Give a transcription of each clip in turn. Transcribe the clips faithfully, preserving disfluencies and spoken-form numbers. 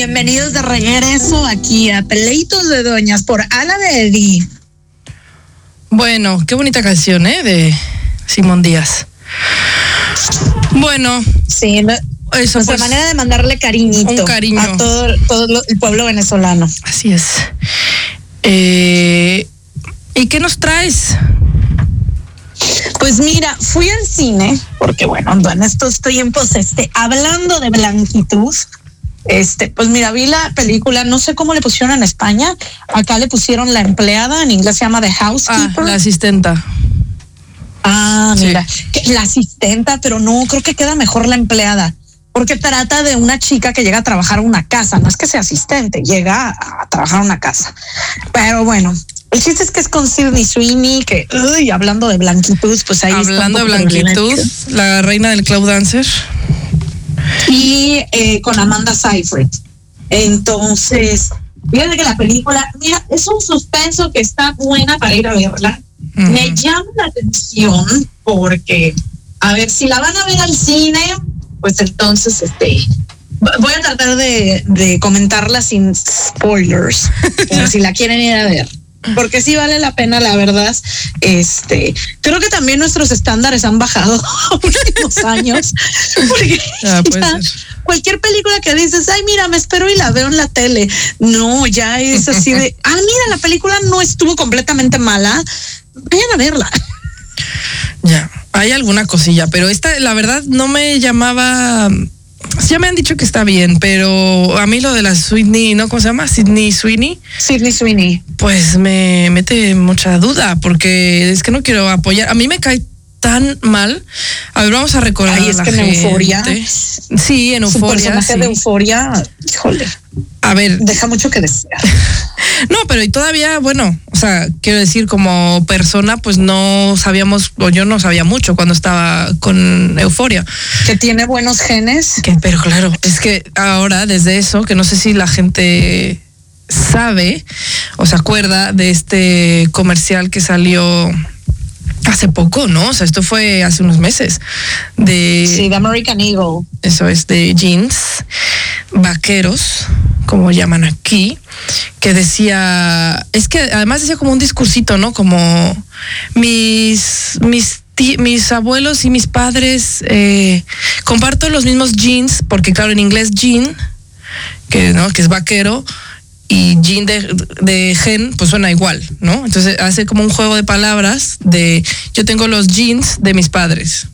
Bienvenidos de regreso aquí a Peleitos de Doñas por Ala de Eddie. Bueno, qué bonita canción, ¿eh? De Simón Díaz. Bueno. Sí, no, eso nuestra pues, manera de mandarle cariñito. Un cariño. A todo, todo el pueblo venezolano. Así es. Eh, ¿Y qué nos traes? Pues mira, fui al cine, porque bueno, en estos tiempos, este, hablando de blanquitud, este, pues mira, vi la película, no sé cómo le pusieron en España, acá le pusieron La Empleada, en inglés se llama The Housekeeper. Ah, la asistenta. Ah, mira, sí. La asistenta, pero no, creo que queda mejor La Empleada, porque trata de una chica que llega a trabajar a una casa, no es que sea asistente, llega a, a trabajar a una casa, pero bueno. El chiste es que es con Sydney Sweeney, que, uy, hablando de blanquitud, pues ahí hablando está. Hablando de blanquitud, la reina del Cloud Dancer. Y eh, con Amanda Seyfried. Entonces, fíjate que la película, mira, es un suspenso que está buena para ir a verla. Uh-huh. Me llama la atención porque, a ver, si la van a ver al cine, pues entonces, este... voy a tratar de, de comentarla sin spoilers, pero si la quieren ir a ver. Porque sí vale la pena, la verdad. Este, creo que también nuestros estándares han bajado en los últimos años. Porque ah, ya, cualquier película que dices, ay, mira, me espero y la veo en la tele. No, ya es así de, ah, mira, la película no estuvo completamente mala. Vayan a verla. Ya, hay alguna cosilla, pero esta, la verdad, no me llamaba. Ya me han dicho que está bien, pero a mí lo de la Sweeney, ¿no? ¿Cómo se llama? Sydney Sweeney. Sydney Sweeney. Pues me mete mucha duda, porque es que no quiero apoyar. A mí me cae tan mal. A ver, vamos a recordar. Ay, es a que la en gente. Euforia. Sí, en Euforia. Su personaje sí. de Euforia, híjole. A ver. Deja mucho que desear. No, pero y todavía, bueno, o sea, quiero decir, como persona, pues no sabíamos, o yo no sabía mucho cuando estaba con Euforia. Que tiene buenos genes. Que, pero claro, es que ahora, desde eso, que no sé si la gente sabe o se acuerda de este comercial que salió hace poco, ¿no? O sea, esto fue hace unos meses. De, sí, de American Eagle. Eso es, de jeans, vaqueros, como llaman aquí, que decía, es que además decía como un discursito, ¿no? Como mis, mis, tí, mis abuelos y mis padres eh, comparto los mismos jeans, porque claro, en inglés jean, que, ¿no? que es vaquero, y jean de, de gen, pues suena igual, ¿no? Entonces hace como un juego de palabras de yo tengo los jeans de mis padres.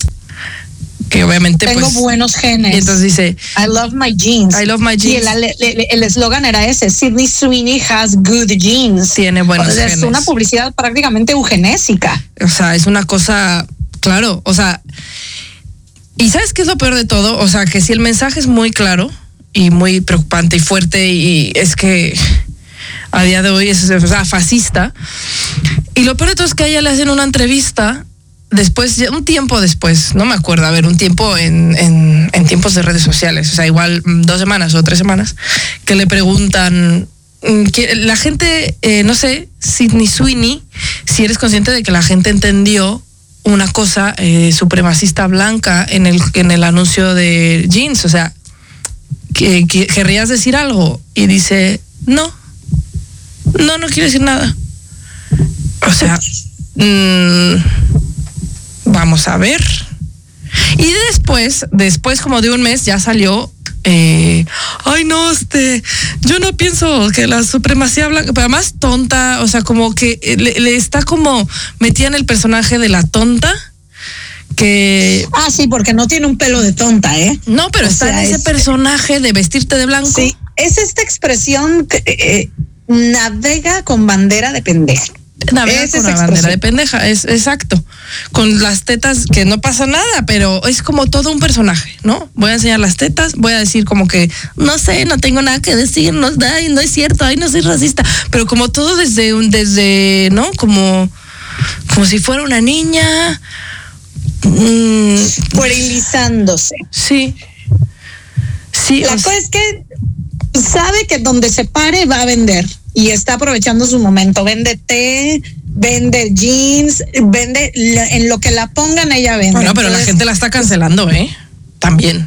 Que obviamente tengo pues, buenos genes. Y entonces dice I love my jeans. I love my jeans. Y el eslogan era ese, Sydney Sweeney has good jeans. Tiene buenos o sea, genes. Es una publicidad prácticamente eugenésica. O sea, es una cosa, claro, o sea, y ¿sabes qué es lo peor de todo? O sea, que si el mensaje es muy claro y muy preocupante y fuerte, y es que a día de hoy es, o sea, fascista, y lo peor de todo es que a ella le hacen una entrevista después, un tiempo después, no me acuerdo, a ver, un tiempo en, en, en tiempos de redes sociales, o sea, igual dos semanas o tres semanas, que le preguntan, que la gente, eh, no sé, Sydney Sweeney, si eres consciente de que la gente entendió una cosa eh, supremacista blanca en el, en el anuncio de jeans, o sea, que, que querrías decir algo, y dice, no, no, no quiero decir nada. O sea, mmm, vamos a ver. Y después, después como de un mes ya salió, eh, ay no, este, yo no pienso que la supremacía blanca, pero además tonta, o sea, como que le, le está como metida en el personaje de la tonta. Que ah, sí, porque no tiene un pelo de tonta, ¿eh? No, pero o está sea, en ese es... personaje de vestirte de blanco. Sí, es esta expresión que eh, navega con bandera de pendeja. Navega es con una bandera de pendeja, es exacto. Con las tetas, que no pasa nada, pero es como todo un personaje, ¿no? Voy a enseñar las tetas, voy a decir como que, no sé, no tengo nada que decir, no, ay, no es cierto, ay, no soy racista, pero como todo desde un, desde, ¿no? Como, como si fuera una niña. Mm, puerilizándose. Sí. Sí. La cosa es que sabe que donde se pare va a vender y está aprovechando su momento. Vende té, vende jeans, vende en lo que la pongan ella vende. Bueno, pero entonces, la gente la está cancelando, ¿eh? También.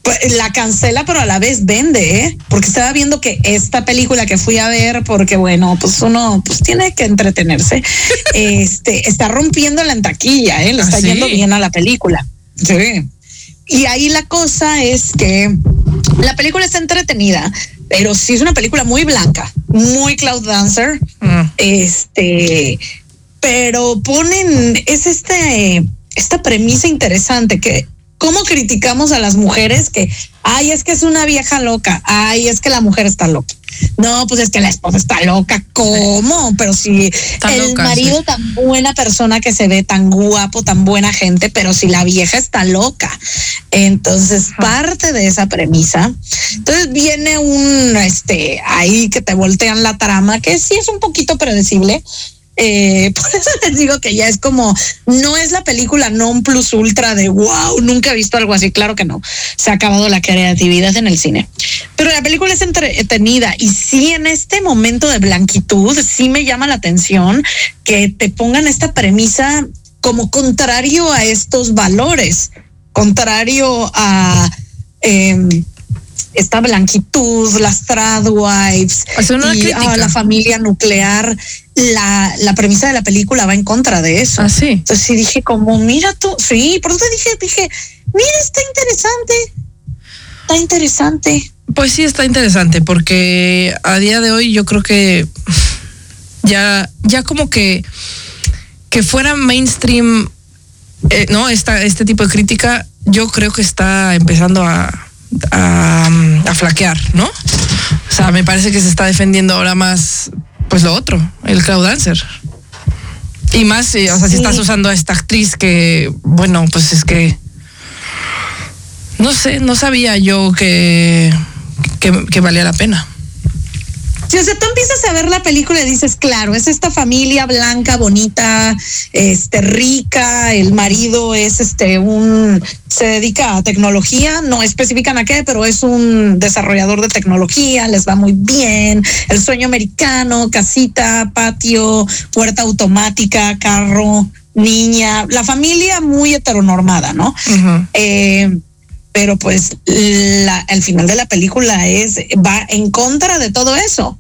pues, la cancela, pero a la vez vende, ¿eh? Porque estaba viendo que esta película que fui a ver, porque bueno, pues uno pues tiene que entretenerse, este, está rompiéndola en taquilla, ¿eh? Le está ¿Ah, sí? yendo bien a la película. Sí. Y ahí la cosa es que la película está entretenida, pero sí es una película muy blanca, muy Cloud Dancer, mm. este, pero ponen, es este, esta premisa interesante que cómo criticamos a las mujeres que, ay, es que es una vieja loca, ay, es que la mujer está loca. No, pues es que la esposa está loca. ¿Cómo? Pero si está el loca, marido sí. Tan buena persona que se ve, tan guapo, tan buena gente, pero si la vieja está loca. Entonces, parte de esa premisa. Entonces viene un, este, ahí que te voltean la trama, que sí es un poquito predecible. Eh, por eso les digo que ya es como, no es la película non plus ultra de wow, nunca he visto algo así, claro que no, se ha acabado la creatividad en el cine, pero la película es entretenida y sí en este momento de blanquitud, sí me llama la atención que te pongan esta premisa como contrario a estos valores, contrario a... Eh, esta blanquitud, las tradwives y ah, la familia nuclear, la, la premisa de la película va en contra de eso. Ah, sí. Entonces sí dije como, mira tú, sí, por eso dije, dije, mira, está interesante, está interesante. Pues sí, está interesante, porque a día de hoy yo creo que ya, ya como que, que fuera mainstream, eh, no, esta, este tipo de crítica, yo creo que está empezando a A, a flaquear, ¿no? O sea, me parece que se está defendiendo ahora más, pues lo otro, el Cloud Dancer. Y más, o sea, sí. Si estás usando a esta actriz que, bueno, pues es que no sé, no sabía yo que, que, que valía la pena. Sí, o sea, tú empiezas a ver la película y dices, claro, es esta familia blanca, bonita, este, rica, el marido es este un, se dedica a tecnología, no especifican a qué, pero es un desarrollador de tecnología, les va muy bien, el sueño americano, casita, patio, puerta automática, carro, niña, la familia muy heteronormada, ¿no? Uh-huh. Eh, pero pues la, el final de la película es va en contra de todo eso.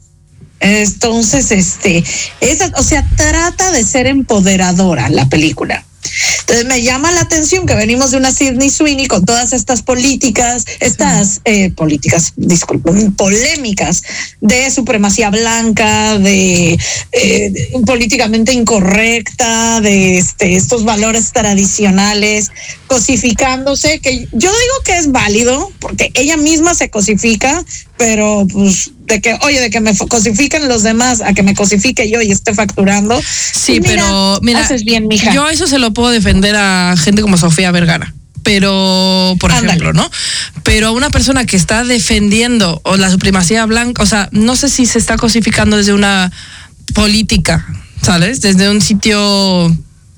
Entonces, este, esa, o sea, trata de ser empoderadora la película. Entonces me llama la atención que venimos de una Sydney Sweeney con todas estas políticas, estas eh, políticas, disculpen, polémicas de supremacía blanca, de eh, políticamente incorrecta, de este, estos valores tradicionales, cosificándose, que yo digo que es válido, porque ella misma se cosifica, pero pues de que, oye, de que me cosifiquen los demás a que me cosifique yo y esté facturando. Sí, mira, pero mira, haces bien, mija. Yo eso se lo puedo defender a gente como Sofía Vergara, pero, por Ándale. ejemplo, ¿no? Pero a una persona que está defendiendo o la supremacía blanca, o sea, no sé si se está cosificando desde una política, ¿sabes? Desde un sitio,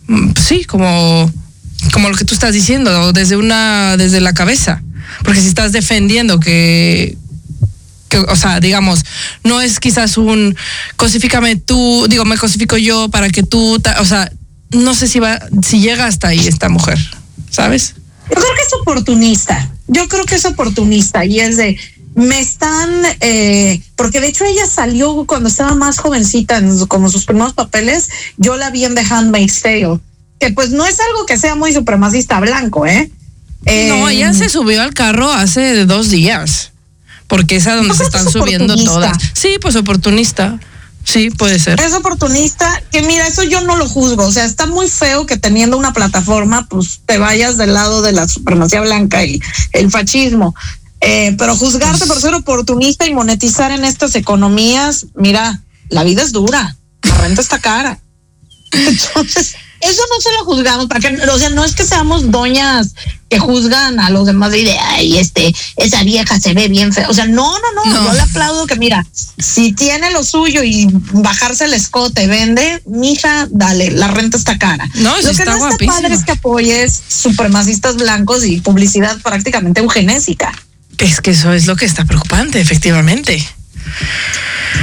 sí, como, como lo que tú estás diciendo, desde una, desde la cabeza. Porque si estás defendiendo que... Que, o sea, digamos, no es quizás un cosifícame tú, digo, me cosifico yo para que tú, ta, o sea, no sé si va, si llega hasta ahí esta mujer, ¿sabes? Yo creo que es oportunista, yo creo que es oportunista y es de, me están, eh, porque de hecho ella salió cuando estaba más jovencita, en, como sus primeros papeles, yo la vi en The Handmaid's Tale, que pues no es algo que sea muy supremacista blanco, ¿eh? eh no, ella se subió al carro hace dos días. Porque es a donde se están subiendo todas. Sí, pues oportunista. Sí, puede ser. Es oportunista, que mira, eso yo no lo juzgo. O sea, está muy feo que teniendo una plataforma, pues te vayas del lado de la supremacía blanca y el fascismo. Eh, pero juzgarte pues... por ser oportunista y monetizar en estas economías, mira, la vida es dura, la renta está cara. Entonces, eso no se lo juzgamos, para que, o sea, no es que seamos doñas que juzgan a los demás y de, ay, este, esa vieja se ve bien fea. O sea, no, no, no, no, yo le aplaudo que mira, si tiene lo suyo y bajarse el escote vende, mija, dale, la renta está cara. No, lo que está no está guapísima. padre es que apoyes supremacistas blancos y publicidad prácticamente eugenésica. Es que eso es lo que está preocupante, efectivamente.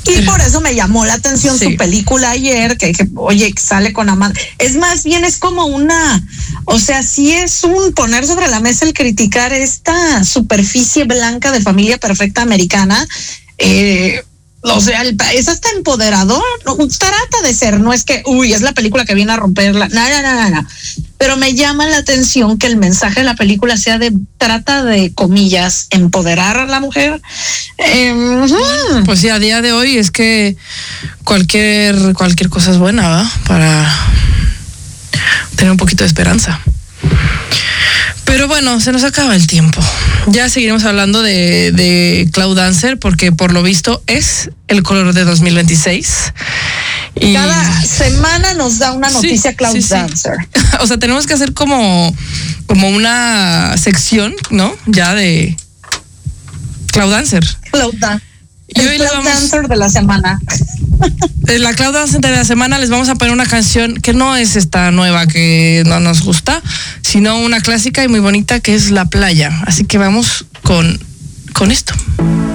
Y por eso me llamó la atención sí. su película ayer, que dije, oye, sale con Amanda. Es más bien, es como una, o sea, sí es un poner sobre la mesa el criticar esta superficie blanca de Familia Perfecta americana. Eh, o sea, el, es hasta empoderador, no, trata de ser, no es que, uy, es la película que viene a romperla, no, no, no, no, pero me llama la atención que el mensaje de la película sea de, trata de, comillas, empoderar a la mujer. Eh, uh-huh. Pues sí, a día de hoy es que cualquier, cualquier cosa es buena, ¿va? Para tener un poquito de esperanza. Pero bueno, se nos acaba el tiempo. Ya seguiremos hablando de, de Cloud Dancer porque por lo visto es el color de dos mil veintiséis. Y cada semana nos da una noticia sí, Cloud sí, Dancer. Sí. O sea, tenemos que hacer como, como una sección, ¿no? Ya de Cloud Dancer. Cloud Dancer. El Cloud vamos, Dancer de la semana. La Cloud Dancer de la semana les vamos a poner una canción que no es esta nueva que no nos gusta, sino una clásica y muy bonita que es La Playa. Así que vamos con, con esto.